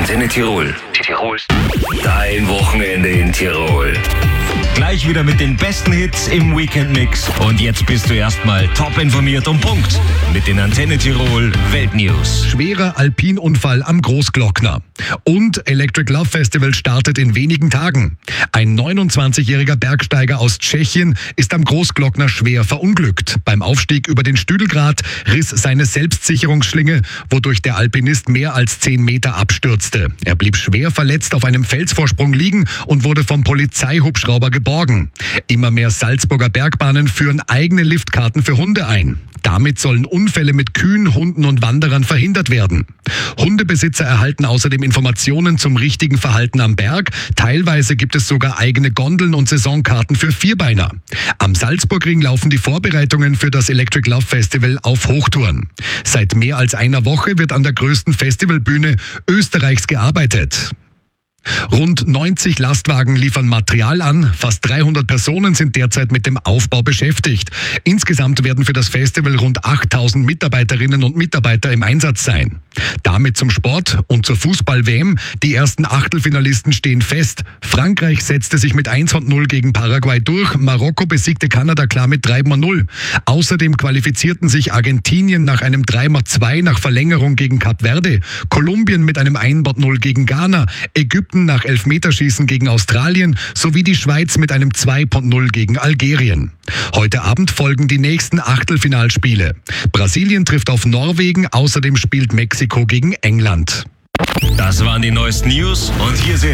Antenne Tirol. Dein Wochenende in Tirol. Gleich wieder mit den besten Hits im Weekend-Mix. Und jetzt bist du erstmal top informiert und Punkt mit den Antenne Tirol Weltnews. Schwerer Alpinunfall am Großglockner. Und Electric Love Festival startet in wenigen Tagen. Ein 29-jähriger Bergsteiger aus Tschechien ist am Großglockner schwer verunglückt. Beim Aufstieg über den Stüdelgrat riss seine Selbstsicherungsschlinge, wodurch der Alpinist mehr als 10 Meter abstürzte. Er blieb schwer verletzt auf einem Felsvorsprung liegen und wurde vom Polizeihubschrauber geborgen. Immer mehr Salzburger Bergbahnen führen eigene Liftkarten für Hunde ein. Damit sollen Unfälle mit Kühen, Hunden und Wanderern verhindert werden. Hundebesitzer erhalten außerdem Informationen zum richtigen Verhalten am Berg. Teilweise gibt es sogar eigene Gondeln und Saisonkarten für Vierbeiner. Am Salzburgring laufen die Vorbereitungen für das Electric Love Festival auf Hochtouren. Seit mehr als einer Woche wird an der größten Festivalbühne Österreichs gearbeitet. Rund 90 Lastwagen liefern Material an. Fast 300 Personen sind derzeit mit dem Aufbau beschäftigt. Insgesamt werden für das Festival rund 8000 Mitarbeiterinnen und Mitarbeiter im Einsatz sein. Damit zum Sport und zur Fußball-WM. Die ersten Achtelfinalisten stehen fest. Frankreich setzte sich mit 1:0 gegen Paraguay durch. Marokko besiegte Kanada klar mit 3:0. Außerdem qualifizierten sich Argentinien nach einem 3:2 nach Verlängerung gegen Kap Verde. Kolumbien mit einem 1:0 gegen Ghana. Ägypten nach Elfmeterschießen gegen Australien sowie die Schweiz mit einem 2:0 gegen Algerien. Heute Abend folgen die nächsten Achtelfinalspiele. Brasilien trifft auf Norwegen, außerdem spielt Mexiko gegen England. Das waren die neuesten News und hier sind